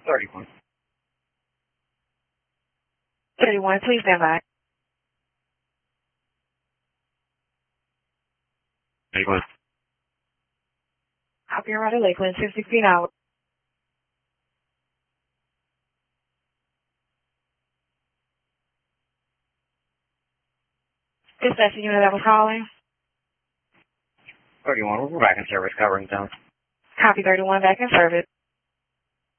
31. 31, please stand by. 31. Copy and Rider Lakeland, 60 feet out. Dispatch the unit that was calling. 31, we're back in service covering zone. Copy 31, back in service.